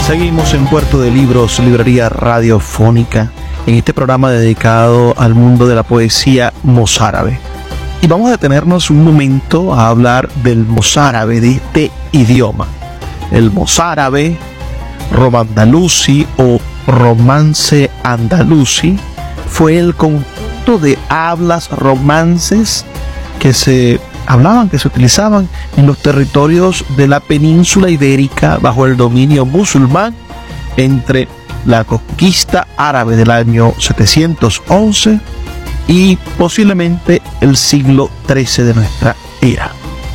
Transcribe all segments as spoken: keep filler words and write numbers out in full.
Seguimos en Puerto de Libros, librería radiofónica, en este programa dedicado al mundo de la poesía mozárabe. Y vamos a detenernos un momento a hablar del mozárabe, de este idioma. El mozárabe, romandalusi o romance andalusi, fue el conjunto de hablas romances que se hablaban, que se utilizaban en los territorios de la península ibérica bajo el dominio musulmán entre la conquista árabe del año setecientos once y posiblemente el siglo trece de nuestra era.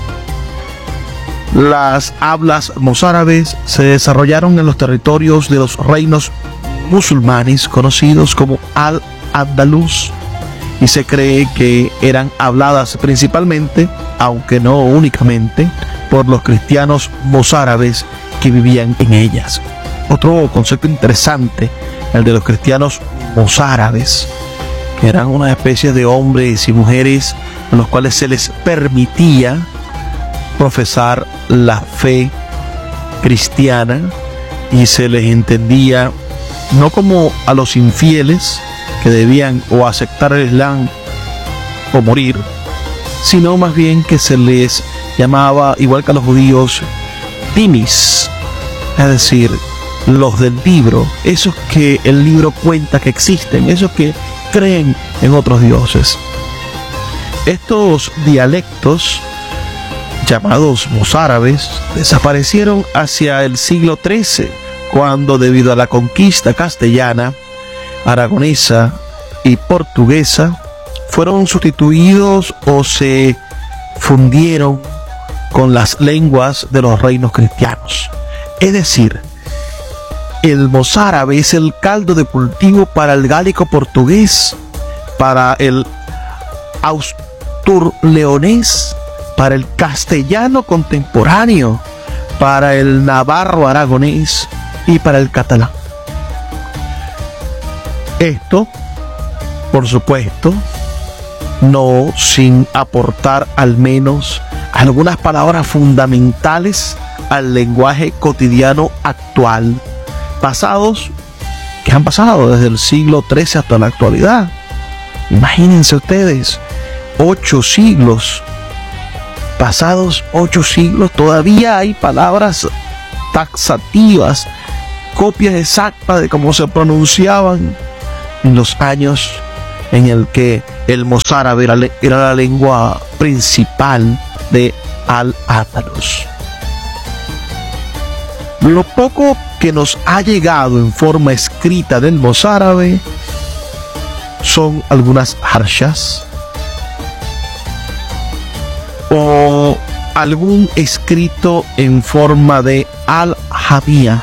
Las hablas mozárabes se desarrollaron en los territorios de los reinos musulmanes conocidos como Al-Andalus, y se cree que eran habladas principalmente, aunque no únicamente, por los cristianos mozárabes que vivían en ellas. Otro concepto interesante, el de los cristianos mozárabes, que eran una especie de hombres y mujeres a los cuales se les permitía profesar la fe cristiana y se les entendía no como a los infieles que debían o aceptar el Islam o morir, sino más bien que se les llamaba, igual que a los judíos, timis, es decir, los del libro, esos que el libro cuenta que existen, esos que creen en otros dioses. Estos dialectos llamados mozárabes desaparecieron hacia el siglo trece, cuando debido a la conquista castellana, aragonesa y portuguesa fueron sustituidos o se fundieron con las lenguas de los reinos cristianos. Es decir, el mozárabe es el caldo de cultivo para el gálico portugués, para el asturleonés, para el castellano contemporáneo, para el navarro aragonés y para el catalán. Esto, por supuesto, no sin aportar al menos algunas palabras fundamentales al lenguaje cotidiano actual, pasados, que han pasado desde el siglo trece hasta la actualidad. Imagínense ustedes, ocho siglos, pasados ocho siglos, todavía hay palabras taxativas, copias exactas de cómo se pronunciaban en los años en el que el mozárabe era, era la lengua principal de Al-Andalus. Lo poco que nos ha llegado en forma escrita del mozárabe son algunas harshas o algún escrito en forma de al-jamía,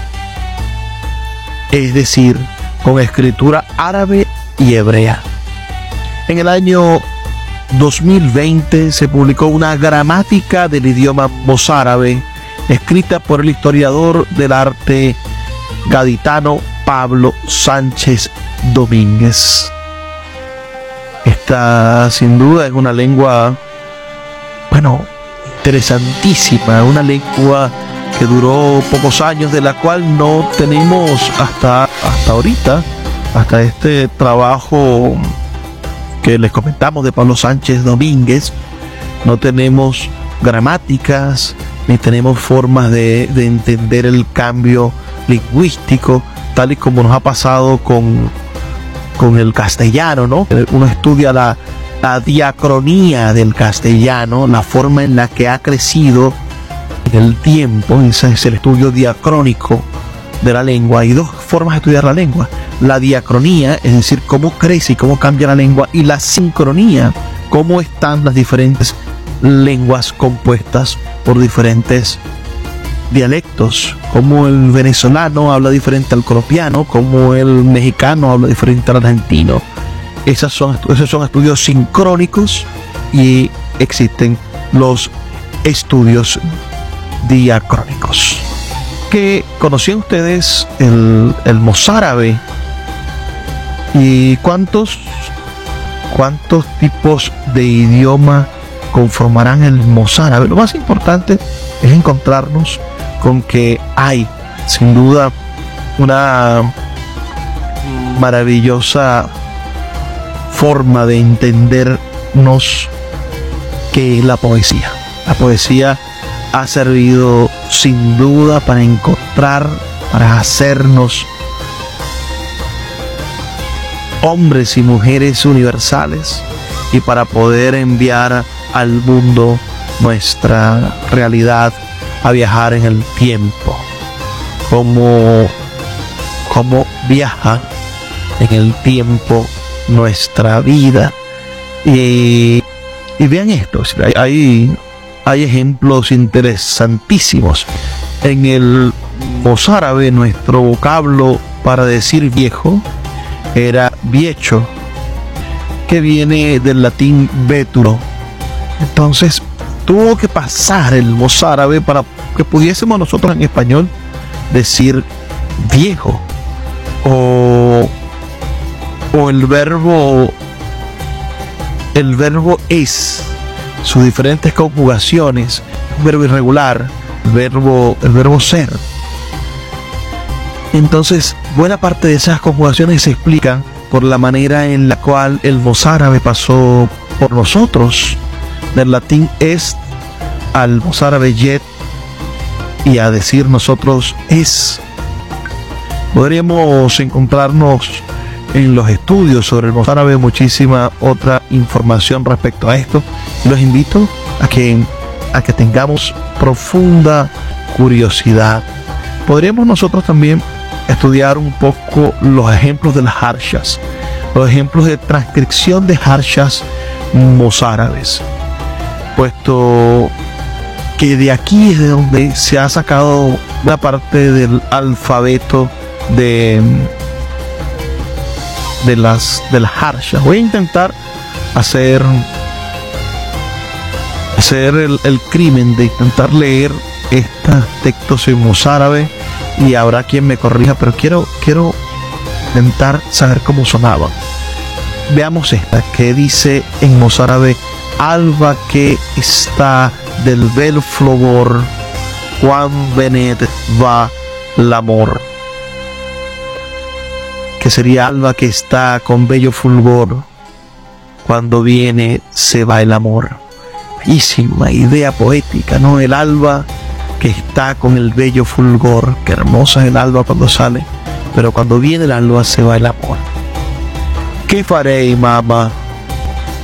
es decir, con escritura árabe y hebrea. En el año dos mil veinte se publicó una gramática del idioma mozárabe escrita por el historiador del arte gaditano Pablo Sánchez Domínguez. Esta sin duda es una lengua, bueno, interesantísima, una lengua que duró pocos años, de la cual no tenemos hasta, hasta ahorita, hasta este trabajo que les comentamos de Pablo Sánchez Domínguez, no tenemos gramáticas, ni tenemos formas de, de entender el cambio lingüístico, tal y como nos ha pasado con, con el castellano, ¿no? Uno estudia la, la diacronía del castellano, la forma en la que ha crecido en el tiempo. Ese es el estudio diacrónico de la lengua. Hay dos formas de estudiar la lengua: la diacronía, es decir, cómo crece y cómo cambia la lengua, y la sincronía, cómo están las diferentes lenguas compuestas por diferentes dialectos, como el venezolano habla diferente al colombiano, como el mexicano habla diferente al argentino. Esas son, esos son estudios sincrónicos, y existen los estudios diacrónicos. ¿Que conocían ustedes el, el mozárabe? ¿Y cuántos, cuántos tipos de idioma conformarán el mozárabe? Lo más importante es encontrarnos con que hay sin duda una maravillosa forma de entendernos que es la poesía. La poesía ha servido sin duda para encontrar, para hacernos hombres y mujeres universales y para poder enviar al mundo nuestra realidad a viajar en el tiempo. Como, como viaja en el tiempo nuestra vida. Y, y vean esto, hay, hay ejemplos interesantísimos. En el mozárabe nuestro vocablo para decir viejo era viecho, que viene del latín vetulo. Entonces tuvo que pasar el mozárabe para que pudiésemos nosotros en español decir viejo. O, o el verbo el verbo es, sus diferentes conjugaciones, un verbo irregular, el verbo, el verbo ser. Entonces, buena parte de esas conjugaciones se explican por la manera en la cual el mozárabe pasó por nosotros, del latín est al mozárabe yet, y a decir nosotros es. Podríamos encontrarnos en los estudios sobre el mozárabe muchísima otra información respecto a esto. Los invito a que, a que tengamos profunda curiosidad. Podríamos nosotros también estudiar un poco los ejemplos de las harshas, los ejemplos de transcripción de harshas mozárabes, puesto que de aquí es de donde se ha sacado una parte del alfabeto de, de las de las harshas. Voy a intentar hacer hacer el, el crimen de intentar leer estos textos en mozárabe, y habrá quien me corrija, pero quiero quiero intentar saber cómo sonaban. Veamos esta que dice en mozárabe: alba que está del bel flogor, quan venet va l'amor. Que sería alba que está con bello fulgor, cuando viene se va el amor. Bellísima idea poética, ¿no? El alba que está con el bello fulgor, que hermosa es el alba cuando sale, pero cuando viene el alba se va el amor. ¿Qué farei, mamá?